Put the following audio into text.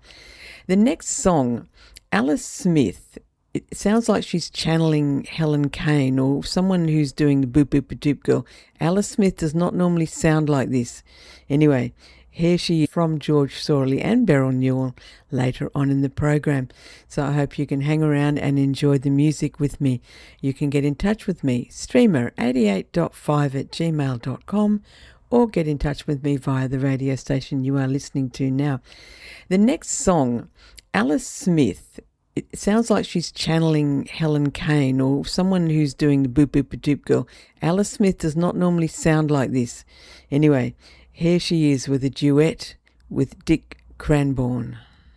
The next song, Alice Smith. It sounds like she's channeling Helen Kane or someone who's doing the boop boop doop girl. Alice Smith does not normally sound like this. Anyway, here she is from George Sorley and Beryl Newell later on in the program. So I hope you can hang around and enjoy the music with me. You can get in touch with me, streamer88.5@gmail.com, or get in touch with me via the radio station you are listening to now. The next song, Alice Smith. It sounds like she's channeling Helen Kane or someone who's doing the boop boop doop girl. Alice Smith does not normally sound like this. Anyway, here she is with a duet with Dick Cranbourne.